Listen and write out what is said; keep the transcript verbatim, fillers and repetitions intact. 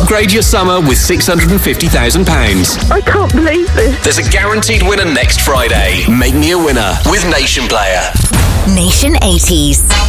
Upgrade your summer with six hundred fifty thousand pounds. I can't believe this. There's a guaranteed winner next Friday. Make me a winner with Nation Player. Nation eighties.